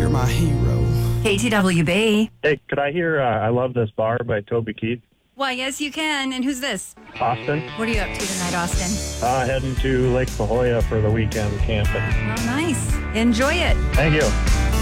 you're my hero. KTWB. Hey, could I hear I Love This Bar by Toby Keith? Why, yes, you can. And who's this? Austin. What are you up to tonight, Austin? Heading to Lake La Jolla for the weekend camping. Oh, nice. Enjoy it. Thank you.